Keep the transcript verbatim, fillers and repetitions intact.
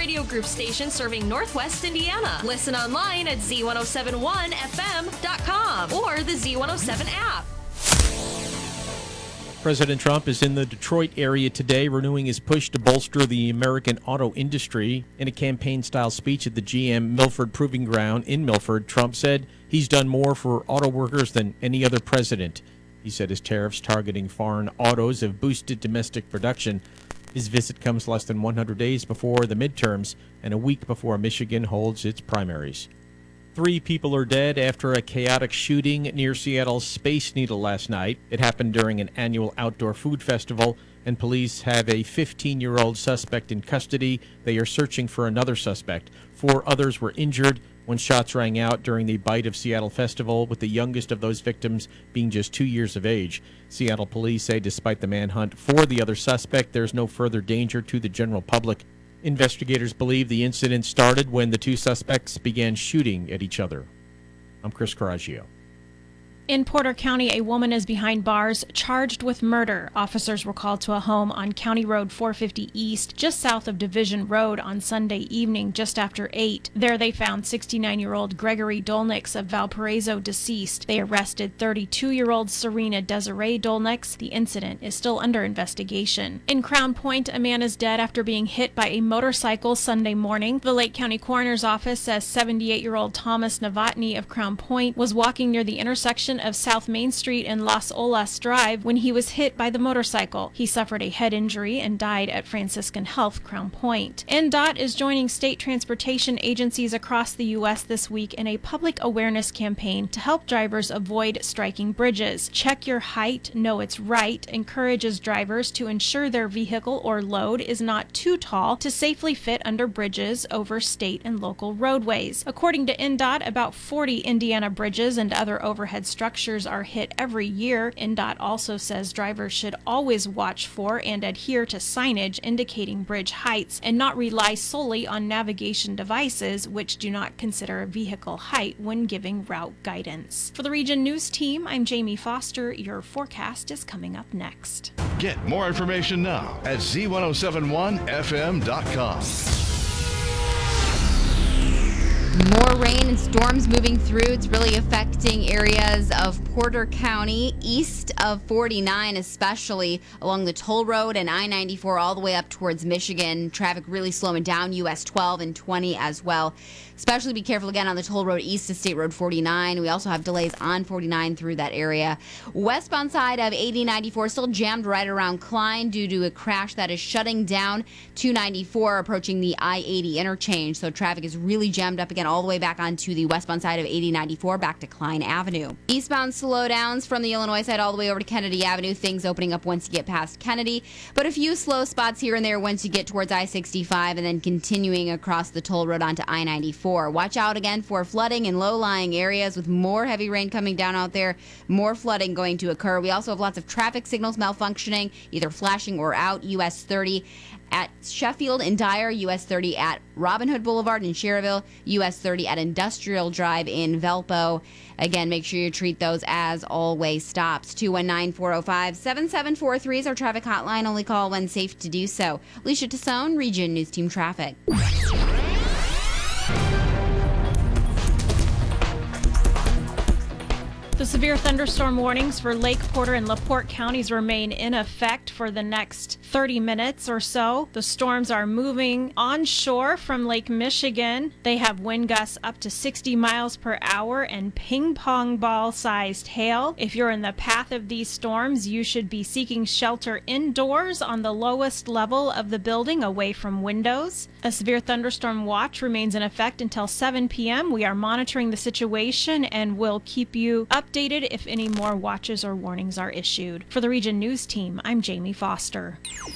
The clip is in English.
radio group station serving Northwest Indiana. Listen online at Z ten seventy-one F M dot com or the Z one oh seven app. President Trump is in the Detroit area today, renewing his push to bolster the American auto industry. In a campaign-style speech at the G M Milford Proving Ground in Milford, Trump said he's done more for auto workers than any other president. He said his tariffs targeting foreign autos have boosted domestic production. His visit comes less than one hundred days before the midterms and a week before Michigan holds its primaries. Three people are dead after a chaotic shooting near Seattle's Space Needle last night. It happened during an annual outdoor food festival, and police have a fifteen-year-old suspect in custody. They are searching for another suspect. Four others were injured when shots rang out during the Bite of Seattle festival, with the youngest of those victims being just two years of age. Seattle police say despite the manhunt for the other suspect, there's no further danger to the general public. Investigators believe the incident started when the two suspects began shooting at each other. I'm Chris Coraggio. In Porter County, a woman is behind bars charged with murder. Officers were called to a home on County Road four fifty East, just south of Division Road, on Sunday evening, just after eight. There they found sixty-nine-year-old Gregory Dolnix of Valparaiso deceased. They arrested thirty-two-year-old Serena Desiree Dolnix. The incident is still under investigation. In Crown Point, a man is dead after being hit by a motorcycle Sunday morning. The Lake County Coroner's Office says seventy-eight-year-old Thomas Novotny of Crown Point was walking near the intersection of South Main Street and Las Olas Drive when he was hit by the motorcycle. He suffered a head injury and died at Franciscan Health, Crown Point. N D O T is joining state transportation agencies across the U S this week in a public awareness campaign to help drivers avoid striking bridges. Check Your Height, Know It's Right encourages drivers to ensure their vehicle or load is not too tall to safely fit under bridges over state and local roadways. According to N D O T, about forty Indiana bridges and other overhead structures Structures are hit every year. N D O T also says drivers should always watch for and adhere to signage indicating bridge heights and not rely solely on navigation devices which do not consider vehicle height when giving route guidance. For the Region News Team, I'm Jamie Foster. Your forecast is coming up next. Get more information now at Z ten seventy-one F M dot com. More rain and storms moving through. It's really affecting areas of Porter County, east of forty-nine, especially along the toll road and I ninety-four all the way up towards Michigan. Traffic really slowing down, U S twelve and twenty as well. Especially be careful again on the toll road east of State Road forty-nine. We also have delays on forty-nine through that area. Westbound side of eighty ninety-four still jammed right around Klein due to a crash that is shutting down two ninety-four approaching the I eighty interchange. So traffic is really jammed up again all the way back onto the westbound side of eighty ninety-four back to Klein Avenue. Eastbound slowdowns from the Illinois side all the way over to Kennedy Avenue. Things opening up once you get past Kennedy, but a few slow spots here and there once you get towards I sixty-five and then continuing across the toll road onto I ninety-four. Watch out again for flooding in low-lying areas with more heavy rain coming down out there, more flooding going to occur. We also have lots of traffic signals malfunctioning, either flashing or out. U S thirty at Sheffield and Dyer, U S thirty at Robin Hood Boulevard in Schererville, U S thirty at Industrial Drive in Valpo. Again, make sure you treat those as all-way stops. two one nine, four oh five, seven seven four three is our traffic hotline. Only call when safe to do so. Alicia Tassone, Region News Team Traffic. The severe thunderstorm warnings for Lake Porter and LaPorte counties remain in effect for the next thirty minutes or so. The storms are moving onshore from Lake Michigan. They have wind gusts up to sixty miles per hour and ping pong ball sized hail. If you're in the path of these storms, you should be seeking shelter indoors on the lowest level of the building away from windows. A severe thunderstorm watch remains in effect until seven p.m. We are monitoring the situation and will keep you updated if any more watches or warnings are issued. For the Region News Team, I'm Jamie Foster.